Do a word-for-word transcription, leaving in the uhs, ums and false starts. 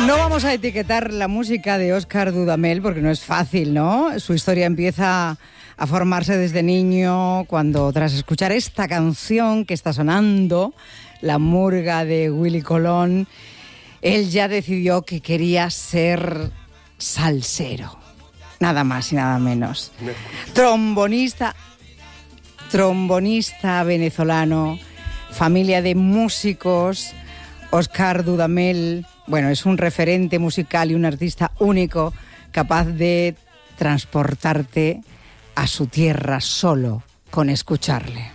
No vamos a etiquetar la música de Óscar Dudamel porque no es fácil, ¿no? Su historia empieza a formarse desde niño cuando, tras escuchar esta canción que está sonando, La Murga de Willy Colón, él ya decidió que quería ser salsero. Nada más y nada menos. Trombonista, trombonista venezolano, familia de músicos. Óscar Dudamel, bueno, es un referente musical y un artista único, capaz de transportarte a su tierra solo con escucharle.